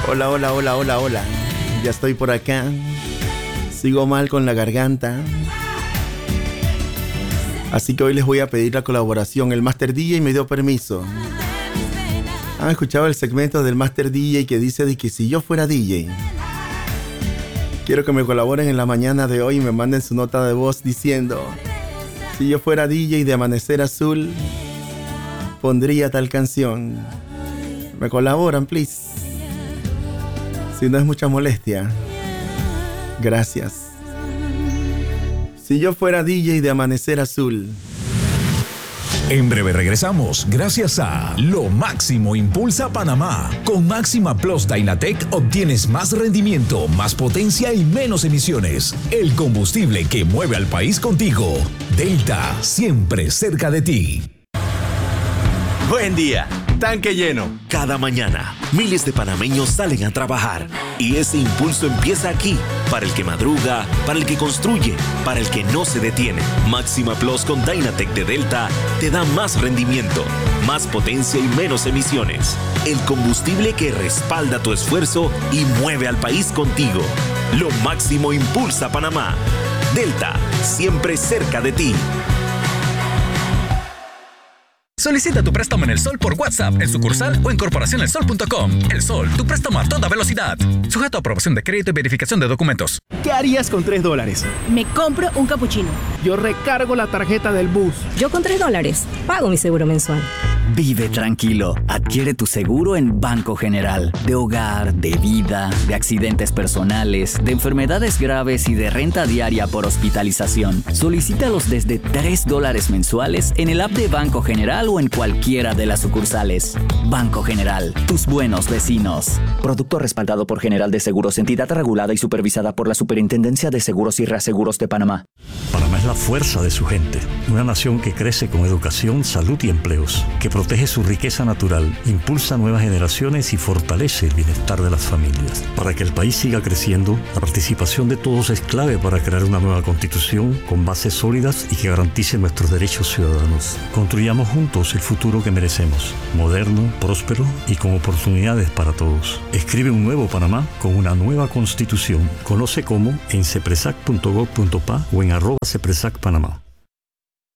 Hola, hola, hola, hola, hola. Ya estoy por acá. Sigo mal con la garganta. Así que hoy les voy a pedir la colaboración. El Master DJ me dio permiso. ¿Han escuchado el segmento del Master DJ que dice de que si yo fuera DJ? Quiero que me colaboren en la mañana de hoy y me manden su nota de voz diciendo: si yo fuera DJ de Amanecer Azul, pondría tal canción. ¿Me colaboran, please? Si no es mucha molestia. Gracias. Si yo fuera DJ de Amanecer Azul. En breve regresamos gracias a Lo Máximo Impulsa Panamá. Con Máxima Plus Dynatec obtienes más rendimiento, más potencia y menos emisiones. El combustible que mueve al país contigo. Delta, siempre cerca de ti. Buen día, tanque lleno. Cada mañana, miles de panameños salen a trabajar. Y ese impulso empieza aquí, para el que madruga, para el que construye, para el que no se detiene. Máxima Plus con Dynatec de Delta te da más rendimiento, más potencia y menos emisiones. El combustible que respalda tu esfuerzo y mueve al país contigo. Lo máximo impulsa Panamá. Delta, siempre cerca de ti. Solicita tu préstamo en El Sol por WhatsApp, en sucursal o en corporacionelsol.com. El Sol, tu préstamo a toda velocidad. Sujeto a aprobación de crédito y verificación de documentos. ¿Qué harías con $3? Me compro un capuchino. Yo recargo la tarjeta del bus. Yo con $3 pago mi seguro mensual. Vive tranquilo. Adquiere tu seguro en Banco General. De hogar, de vida, de accidentes personales, de enfermedades graves y de renta diaria por hospitalización. Solicítalos desde $3 mensuales en el app de Banco General o en cualquiera de las sucursales. Banco General, tus buenos vecinos. Producto respaldado por General de Seguros, entidad regulada y supervisada por la Superintendencia de Seguros y Reaseguros de Panamá. Panamá es la fuerza de su gente. Una nación que crece con educación, salud y empleos, que protege su riqueza natural, impulsa nuevas generaciones y fortalece el bienestar de las familias. Para que el país siga creciendo, la participación de todos es clave para crear una nueva constitución con bases sólidas y que garantice nuestros derechos ciudadanos. Construyamos juntos el futuro que merecemos, moderno, próspero y con oportunidades para todos. Escribe un nuevo Panamá con una nueva constitución. Conoce cómo en cepresac.gov.pa o en @cepresacpanamá.